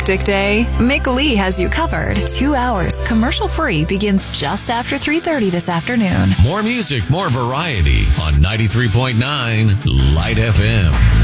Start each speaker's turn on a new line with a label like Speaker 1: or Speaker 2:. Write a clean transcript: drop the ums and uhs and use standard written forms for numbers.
Speaker 1: hectic day? Mick Lee has you covered. 2 hours, commercial-free, begins just after 3:30 this afternoon.
Speaker 2: More music, more variety on 93.9 Light FM.